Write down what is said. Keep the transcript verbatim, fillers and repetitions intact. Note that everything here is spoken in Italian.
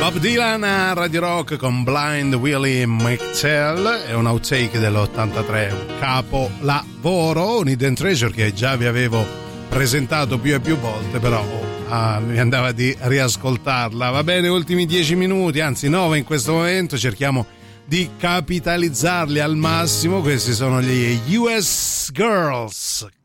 Bob Dylan a Radio Rock con Blind Willie McTell, è un outtake dell'ottantatré, un capolavoro, un hidden treasure che già vi avevo presentato più e più volte, però ah, mi andava di riascoltarla. Va bene, ultimi dieci minuti, anzi nove in questo momento, cerchiamo di capitalizzarli al massimo. Questi sono gli U S Girls